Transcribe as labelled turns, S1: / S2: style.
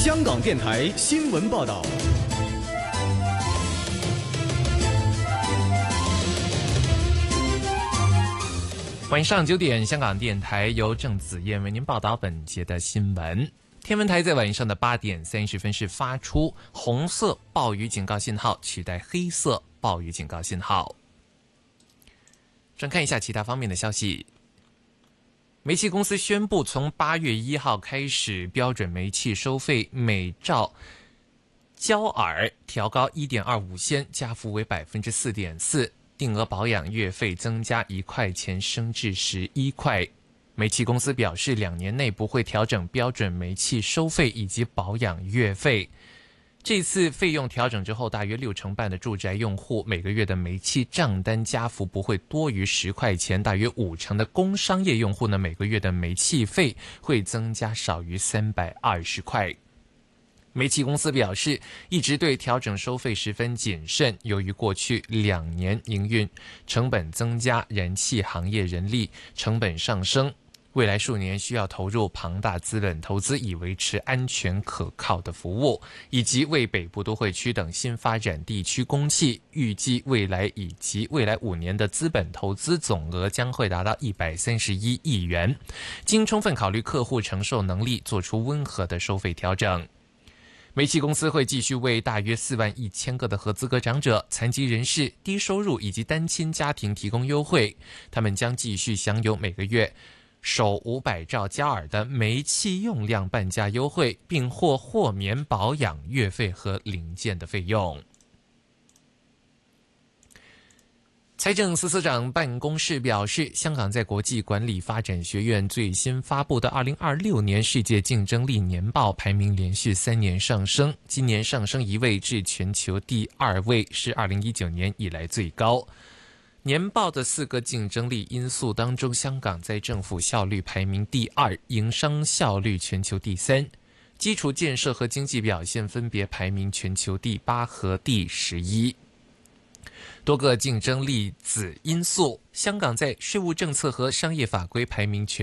S1: 香港电台新闻报道。
S2: 晚上9点，香港电台由郑子燕为您报道本节的新闻。天文台在晚上的8点30分是发出红色暴雨警告信号，取代黑色暴雨警告信号。转看一下其他方面的消息。煤气公司宣布，从8月1号开始，标准煤气收费每兆焦耳调高1.25仙，加幅为4.4%。定额保养月费增加1块钱，升至11块。煤气公司表示，2年内不会调整标准煤气收费以及保养月费。这次费用调整之后，大约60%半的住宅用户每个月的煤气账单加幅不会多于10块钱，大约50%的工商业用户呢，每个月的煤气费会增加少于320块。煤气公司表示，一直对调整收费十分谨慎，由于过去2年营运成本增加，燃气行业人力成本上升，未来数年需要投入庞大资本投资，以维持安全可靠的服务，以及为北部都会区等新发展地区供气。预计未来5年的资本投资总额将会达到131亿元，经充分考虑客户承受能力，做出温和的收费调整。煤气公司会继续为大约41000个的合资格长者、残疾人士、低收入以及单亲家庭提供优惠，他们将继续享有每个月首500兆焦耳的煤气用量半价优惠，并豁免保养月费和零件的费用。财政司司长办公室表示，香港在国际管理发展学院最新发布的2026年世界竞争力年报排名连续3年上升，今年上升1位至全球第2位，是2019年以来最高。年报的4个竞争力因素当中，香港在政府效率排名第2，营商效率全球第3，基础建设和经济表现分别排名全球第8和第11。多个竞争力子因素，香港在税务政策和商业法规排名全